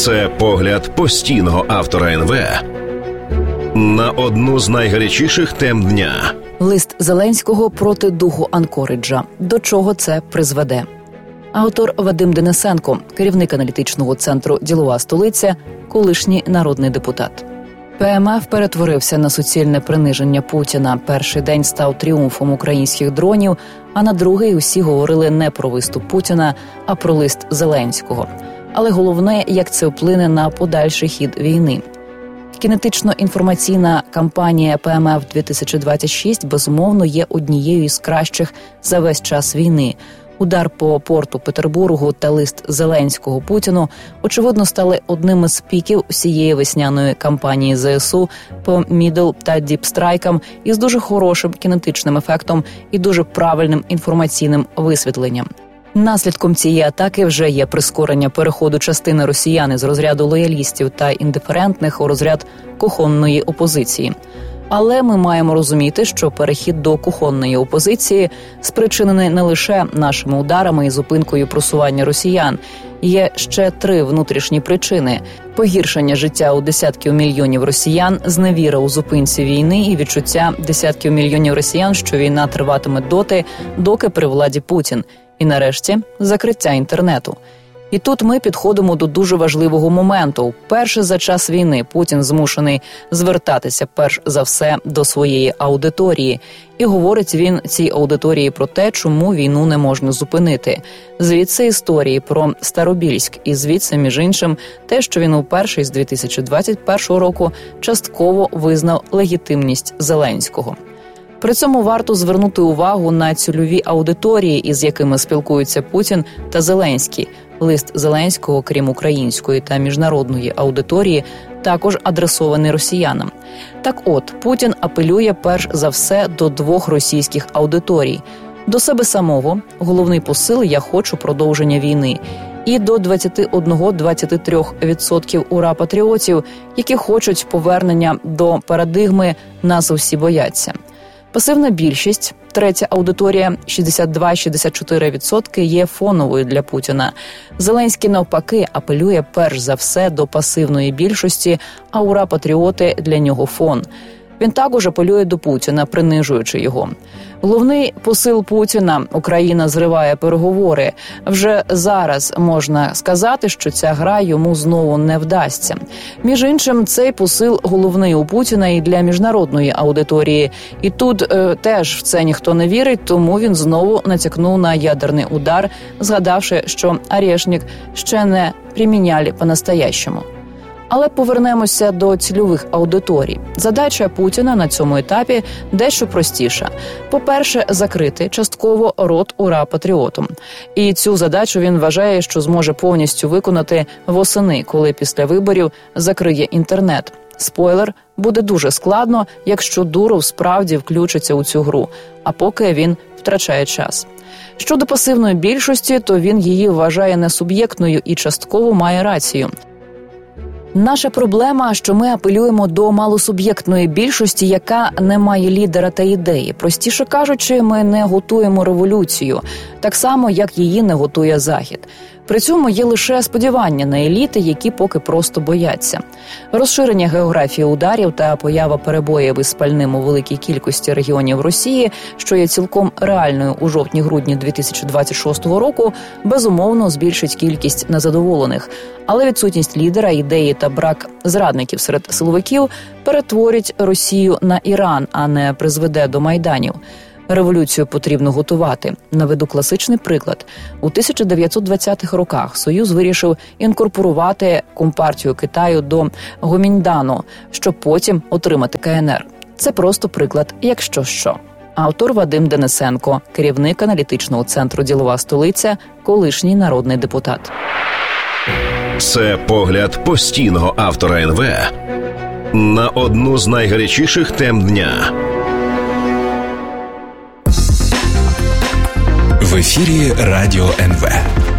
Це погляд постійного автора НВ на одну з найгарячіших тем дня. Лист Зеленського проти духу Анкориджа. До чого це призведе? Автор Вадим Денисенко, керівник аналітичного центру «Ділова столиця», колишній народний депутат. ПМФ перетворився на суцільне приниження Путіна. Перший день став тріумфом українських дронів, а на другий усі говорили не про виступ Путіна, а про лист Зеленського. Але головне, як це вплине на подальший хід війни. Кінетично-інформаційна кампанія ПМФ-2026, безумовно, є однією із кращих за весь час війни. Удар по порту Петербургу та лист Зеленського Путіну, очевидно, стали одним із піків всієї весняної кампанії ЗСУ по мідл та діпстрайкам із дуже хорошим кінетичним ефектом і дуже правильним інформаційним висвітленням. Наслідком цієї атаки вже є прискорення переходу частини росіян із розряду лоялістів та індиферентних у розряд кухонної опозиції. Але ми маємо розуміти, що перехід до кухонної опозиції спричинений не лише нашими ударами і зупинкою просування росіян. Є ще 3 внутрішні причини – погіршення життя у десятків мільйонів росіян, зневіра у зупинці війни і відчуття десятків мільйонів росіян, що війна триватиме доти, доки при владі Путін. І нарешті закриття інтернету. І тут ми підходимо до дуже важливого моменту. Вперше за час війни Путін змушений звертатися перш за все до своєї аудиторії. І говорить він цій аудиторії про те, чому війну не можна зупинити. Звідси історії про Старобільськ і звідси, між іншим, те, що він уперше з 2021 року частково визнав легітимність Зеленського. При цьому варто звернути увагу на цільові аудиторії, із якими спілкуються Путін та Зеленський. Лист Зеленського, крім української та міжнародної аудиторії, також адресований росіянам. Так от, Путін апелює перш за все до 2 російських аудиторій. До себе самого, головний посил «Я хочу продовження війни», і до 21-23% ура-патріотів, які хочуть повернення до парадигми «Нас усі бояться». Пасивна більшість, 3-я аудиторія, 62-64% є фоновою для Путіна. Зеленський, навпаки, апелює перш за все до пасивної більшості, а ура-патріоти для нього фон. Він також апелює до Путіна, принижуючи його. Головний посил Путіна – Україна зриває переговори. Вже зараз можна сказати, що ця гра йому знову не вдасться. Між іншим, цей посил головний у Путіна і для міжнародної аудиторії. І тут теж в це ніхто не вірить, тому він знову натякнув на ядерний удар, згадавши, що Орешник ще не приміняли по-настоящему. Але повернемося до цільових аудиторій. Задача Путіна на цьому етапі дещо простіша. По-перше, закрити частково рот ура-патріотам. І цю задачу він вважає, що зможе повністю виконати восени, коли після виборів закриє інтернет. Спойлер, буде дуже складно, якщо Дуров справді включиться у цю гру, а поки він втрачає час. Щодо пасивної більшості, то він її вважає несуб'єктною і частково має рацію. Наша проблема, що ми апелюємо до малосуб'єктної більшості, яка не має лідера та ідеї. Простіше кажучи, ми не готуємо революцію, так само, як її не готує Захід. При цьому є лише сподівання на еліти, які поки просто бояться. Розширення географії ударів та поява перебоїв із пальним у великій кількості регіонів Росії, що є цілком реальною у жовтні-грудні 2026 року, безумовно збільшить кількість незадоволених. Але відсутність лідера, ідеї та брак зрадників серед силовиків перетворить Росію на Іран, а не призведе до майданів. Революцію потрібно готувати. Наведу класичний приклад. У 1920-х роках Союз вирішив інкорпорувати Компартію Китаю до Гоміньдану, щоб потім отримати КНР. Це просто приклад, якщо що. Автор Вадим Денисенко, керівник аналітичного центру «Ділова столиця», колишній народний депутат. Це погляд постійного автора НВ на одну з найгарячіших тем дня. В ефірі Радіо НВ.